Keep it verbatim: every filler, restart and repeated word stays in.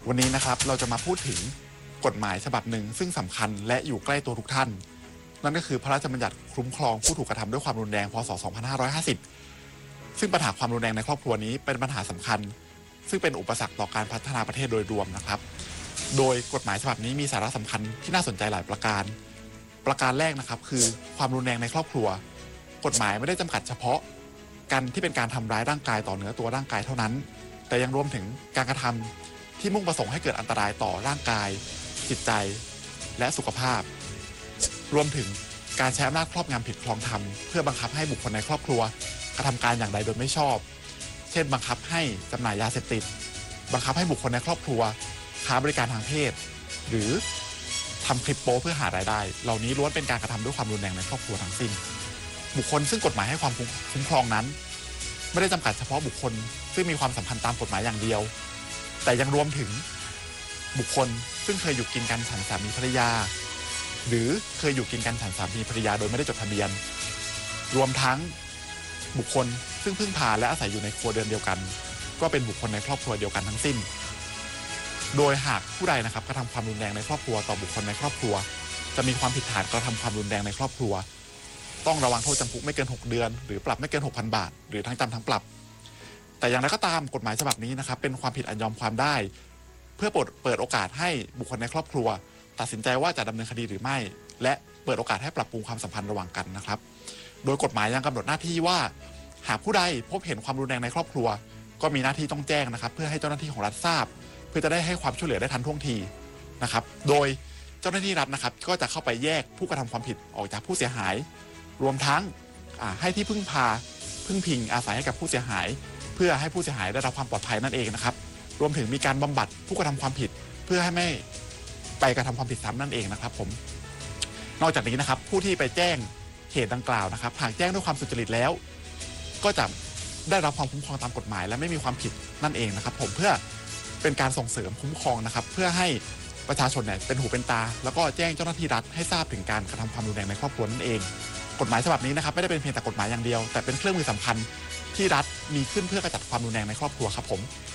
วันนี้นะครับเราจะมาพูดถึงกฎหมายฉบับหนึ่งซึ่งสำคัญและอยู่ใกล้ตัวทุกท่านนั่นก็คือพระราชบัญญัติคุ้มครองผู้ถูกกระทำด้วยความรุนแรงพ.ศ. สองพันห้าร้อยห้าสิบซึ่งปัญหาความรุนแรงในครอบครัวนี้เป็นปัญหาสำคัญซึ่งเป็นอุปสรรคต่อการพัฒนาประเทศโดยรวมนะครับโดยกฎหมายฉบับนี้มีสาระสำคัญที่น่าสนใจหลายประการประการแรกนะครับคือความรุนแรงในครอบครัวกฎหมายไม่ได้จำกัดเฉพาะการที่เป็นการทำร้ายร่างกายต่อเนื้อตัวร่างกายเท่านั้นแต่ยังรวมถึงการกระทำที่มุ่งประสงค์ให้เกิดอันตรายต่อร่างกายจิตใจและสุขภาพรวมถึงการใช้อำนาจครอบงำผิดครองธรรมเพื่อบังคับให้บุคคลในครอบครัวกระทำการอย่างใดโดยไม่ชอบเช่นบังคับให้จำหน่ายยาเสพติดบังคับให้บุคคลในครอบครัวค้าบริการทางเพศหรือทำคลิปโป๊เพื่อหารายได้เหล่านี้ล้วนเป็นการกระทำด้วยความรุนแรงในครอบครัวทั้งสิ้นบุคคลซึ่งกฎหมายให้ความคุ้มครองนั้นไม่ได้จำกัดเฉพาะบุคคลซึ่งมีความสัมพันธ์ตามกฎหมายอย่างเดียวแต่ยังรวมถึงบุคคลซึ่งเคยอยู่กินกันฉันสามีภรรยาหรือเคยอยู่กินกันฉันสามีภรรยาโดยไม่ได้จดทะเบียนรวมทั้งบุคคลซึ่งพึ่งพาและอาศัยอยู่ในครัวเรือนเดียวกันก็เป็นบุคคลในครอบครัวเดียวกันทั้งสิ้นโดยหากผู้ใดนะครับกระทำความรุนแรงในครอบครัวต่อบุคคลในครอบครัวจะมีความผิดฐานกระทำความรุนแรงในครอบครัวต้องระวังโทษจำคุกไม่เกินหกเดือนหรือปรับไม่เกิน หกพัน บาทหรือทั้งจำทั้งปรับแต่อย่างไรก็ตามกฎหมายฉบับนี้นะครับเป็นความผิดอันยอมความได้เพื่อเปิดโอกาสให้บุคคลในครอบครัวตัดสินใจว่าจะดำเนินคดีหรือไม่และเปิดโอกาสให้ปรับปรุงความสัมพันธ์ระหว่างกันนะครับโดยกฎหมายยังกำหนดหน้าที่ว่าหากผู้ใดพบเห็นความรุนแรงในครอบครัวก็มีหน้าที่ต้องแจ้งนะครับเพื่อให้เจ้าหน้าที่ของรัฐทราบเพื่อจะได้ให้ความช่วยเหลือได้ทันท่วงทีนะครับโดยเจ้าหน้าที่รัฐนะครับก็จะเข้าไปแยกผู้กระทำความผิดออกจากผู้เสียหายรวมทั้งให้ที่พึ่งพาพึ่งพิงอาศัยให้กับผู้เสียหายเพื่อให้ผู้เสียหายได้รับความปลอดภัยนั่นเองนะครับรวมถึงมีการบำบัดผู้กระทำความผิดเพื่อให้ไม่ไปกระทำความผิดซ้ำนั่นเองนะครับผมนอกจากนี้นะครับผู้ที่ไปแจ้งเหตุดังกล่าวนะครับหากแจ้งด้วยความสุจริตแล้วก็จะได้รับความคุ้มครองตามกฎหมายและไม่มีความผิดนั่นเองนะครับผมเพื่อเป็นการส่งเสริมคุ้มครองนะครับเพื่อให้ประชาชนเนี่ยเป็นหูเป็นตาแล้วก็แจ้งเจ้าหน้าที่รัฐให้ทราบถึงการกระทำความรุนแรงในครอบครัวนั่นเองกฎหมายฉบับนี้นะครับไม่ได้เป็นเพียงแต่กฎหมายอย่างเดียวแต่เป็นเครื่องมือสำคัญที่รัฐมีขึ้นเพื่อกระจัดความรุนแรงในครอบครัวครับผม